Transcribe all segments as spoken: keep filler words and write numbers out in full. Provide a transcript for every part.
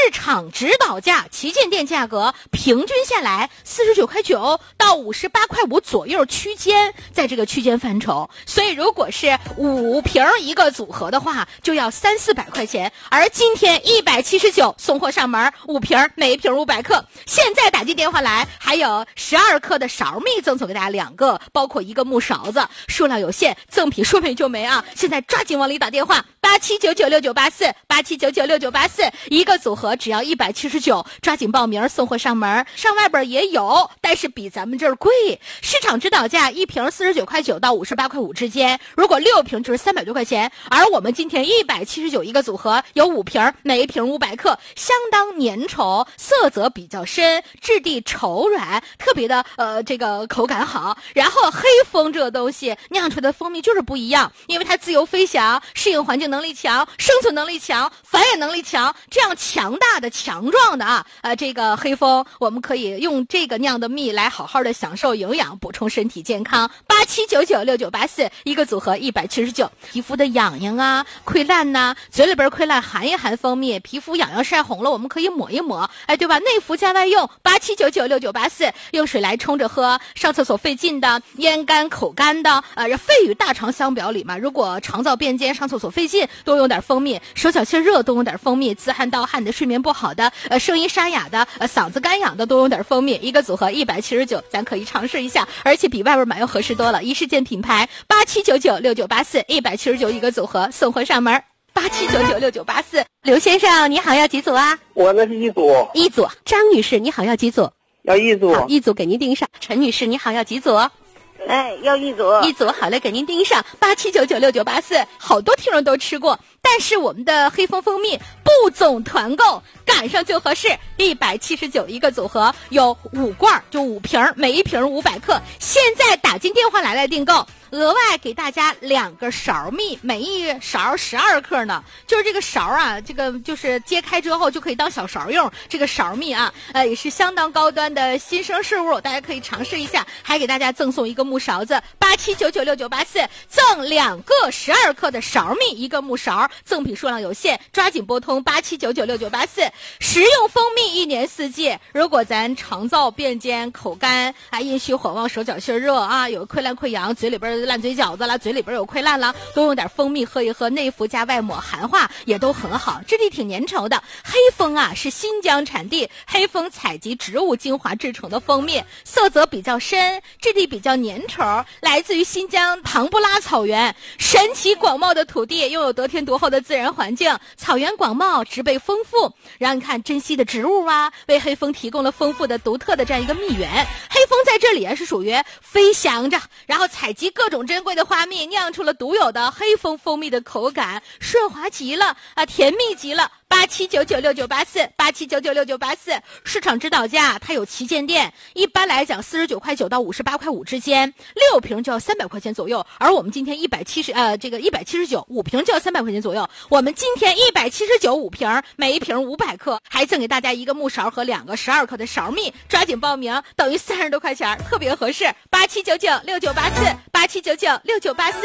场指导价旗舰店价格平均下来四十九块九到五十八块五左右区间，在这个区间范畴。所以如果是五瓶一个组合的话，就要三四百块钱，而今天一百七十九送货上门，五瓶每一瓶五百克。现在打进电话来，还有十二克的勺蜜赠送给大家两个，包括一个木勺子，数量有限，赠品说没就没啊！现在抓紧往里打电话，八七九九六九八四，八七九九六九八四，一个组合只要一百七十九，抓紧报名送货上门。上外边也有，但是比咱们这儿贵。市场指导价一瓶四十九块九到五十八块五之间，如果六瓶就是三百多块钱，而我们今天一百七十九一个组合，有五瓶，每一瓶五百克，相当粘稠，色泽比较深，质地稠软，特别的呃这个口感好。然后黑蜂这个东西酿出来的蜂蜜就是不一样，因为它自由飞翔，适应环境能力强，生存能力强，繁衍能力强，这样强大的强壮的啊呃这个黑蜂，我们可以用这个酿的蜜来好好的享受营养，补充身体健康。八七九九六九八四，一个组合一百七十九。皮肤的痒痒啊溃烂呐、啊，嘴里边溃烂含一含蜂蜜，皮肤痒痒晒红了我们可以抹一抹，哎对吧，内服加外用。八七九九六九八四，用水来冲着喝，上厕所费劲的，咽干口干的，呃肺与大肠相表里嘛，如果肠燥便坚上厕所费劲，多用点蜂蜜，手脚心热多用点蜂蜜，自汗盗汗的，睡眠不好的，呃声音沙哑的，呃嗓子干痒的，多用点蜂蜜。一个组合一百七十九，咱可以尝试一下，而且比外边买要合适多了。一世界品牌，八七九九六九八四，一百七十九一个组合，送货上门。八七九九六九八四，刘先生你好，要几组啊？ 我那是一组。 一组。张女士你好，要几组？ 要一组。 一组给您订上。陈女士你好，要几组？ 哎，要一组。 一组好嘞，给您订上。八七九九六九八四，好多听众都吃过，但是我们的黑蜂蜂蜜不总团购，赶上就合适，一百七十九一个组合，有五罐，就五瓶，每一瓶五百克。现在打进电话来来订购，额外给大家两个勺蜜，每一勺十二克呢。就是这个勺啊，这个就是揭开之后就可以当小勺用。这个勺蜜啊，呃，也是相当高端的新生事物，大家可以尝试一下。还给大家赠送一个木勺子，八七九九六九八四，赠两个十二克的勺蜜，一个木勺，赠品数量有限，抓紧拨通八七九九六九八四。食用蜂蜜一年四季，如果咱肠燥便坚、口干啊、阴虚火旺、手脚心热啊，有溃烂溃疡，嘴里边烂嘴饺子啦，嘴里边有溃烂啦，多用点蜂蜜喝一喝，内服加外抹含化也都很好，质地挺粘稠的。黑蜂啊是新疆产地，黑蜂采集植物精华制成的蜂蜜，色泽比较深，质地比较粘稠，来自于新疆唐布拉草原，神奇广袤的土地，拥有得天独厚的自然环境，草原广袤，植被丰富，让你看珍稀的植物啊，为黑蜂提供了丰富的独特的这样一个蜜源。黑蜂在这里啊是属于飞翔着，然后采集各种珍贵的花蜜，酿出了独有的黑蜂蜂蜜的口感，顺滑极了啊，甜蜜极了。八七九九六九八四，八七九九六九八四，市场指导价它有旗舰店，一般来讲四十九块九到五十八块五之间，六瓶就要三百块钱左右。而我们今天一百七十呃这个一百七十九，五瓶就要三百块钱左右。我们今天一百七十九五瓶，每一瓶五百克，还赠给大家一个木勺和两个十二克的勺蜜，抓紧报名，等于三十多块钱，特别合适。八七九九六九八四，八七九九六九八四。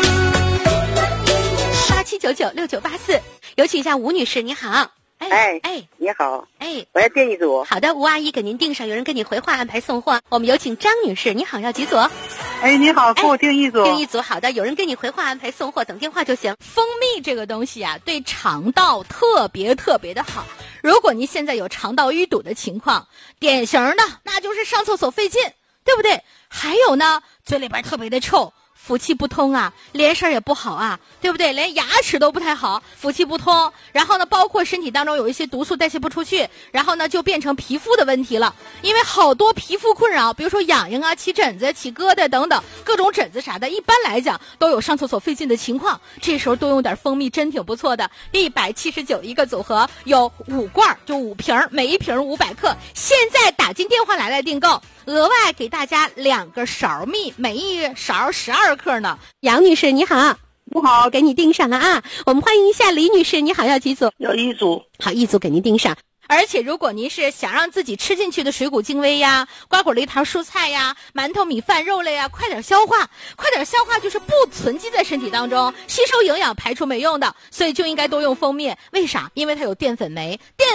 八七九九六九八四，有请一下吴女士，你好。 哎哎哎， 你好， 哎， 我要订一组。 好的，吴阿姨给您订上，有人跟你回话安排送货。我们有请张女士，你好，要几组？ 哎，你好，给我订一组。 订一组，好的，有人跟你回话安排送货，等电话就行。蜂蜜这个东西啊，对肠道特别特别的好。如果您现在有肠道淤堵的情况，典型的那就是上厕所费劲，对不对？还有呢，嘴里边特别的臭。腑气不通啊，连声也不好啊，对不对？连牙齿都不太好，腑气不通。然后呢，包括身体当中有一些毒素代谢不出去，然后呢就变成皮肤的问题了。因为好多皮肤困扰，比如说痒痒啊、起疹子、起疙瘩等等，各种疹子啥的，一般来讲都有上厕所费劲的情况。这时候多用点蜂蜜真挺不错的，一百七十九一个组合，有五罐，就五瓶，每一瓶五百克。现在打进电话来来订购。额外给大家两个勺蜜，每一勺十二克呢。杨女士你好。 你好， 给你订上了啊。我们欢迎一下李女士，你好，要几组？ 要一组。 好，一组给您订上。而且如果您是想让自己吃进去的水谷精微呀、瓜果梨桃蔬菜呀、馒头米饭肉类呀快点消化，快点消化就是不存积在身体当中，吸收营养排出没用的，所以就应该多用蜂蜜。为啥？因为它有淀粉酶，淀